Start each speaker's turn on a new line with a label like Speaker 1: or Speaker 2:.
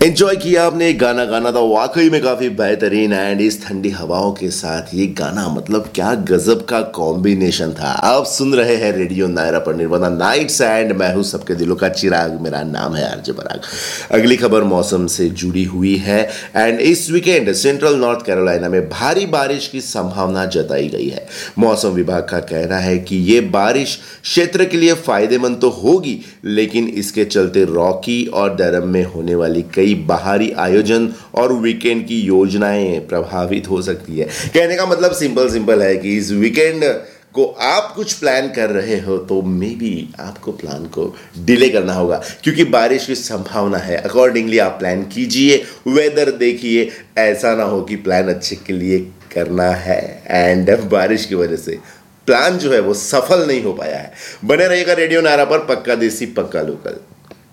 Speaker 1: Enjoy किया आपने एक गाना। गाना था वाकई में काफी बेहतरीन एंड इस ठंडी हवाओं के साथ ये गाना मतलब क्या गजब का कॉम्बिनेशन था। आप सुन रहे हैं रेडियो नायरा पर निर्वाणा नाइट्स एंड मैं हूं सबके दिलों का चिराग, मेरा नाम है आरजे पराग। अगली खबर मौसम से जुड़ी हुई है एंड इस वीकेंड सेंट्रल नॉर्थ कैरोलिना में भारी बारिश की संभावना जताई गई है। मौसम विभाग का कहना है कि ये बारिश क्षेत्र के लिए फायदेमंद तो होगी, लेकिन इसके चलते रॉकी और डरम में होने वाली कई बाहरी आयोजन और वीकेंड की योजनाएं प्रभावित हो सकती है। कहने का मतलब सिंपल है कि इस वीकेंड को आप कुछ प्लान कर रहे हो तो मे बी आपको प्लान को डिले करना होगा, क्योंकि बारिश की संभावना है। अकॉर्डिंगली आप प्लान कीजिए, वेदर देखिए, ऐसा ना हो कि प्लान अच्छे के लिए करना है एंड बारिश की वजह से प्लान जो है वो सफल नहीं हो पाया है। बने रहिएगा रेडियो नायरा पर, पक्का देसी पक्का लोकल।